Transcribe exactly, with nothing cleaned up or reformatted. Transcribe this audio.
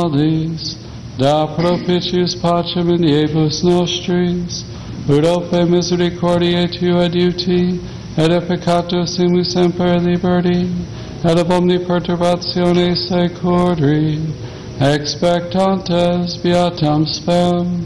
nobis, da propitius pacem in diebus nostris, ut ope misericordiae Tui adiuti, et a peccatus imus semper liberti, et ab omni perturbatione securri, expectantes beatam spem.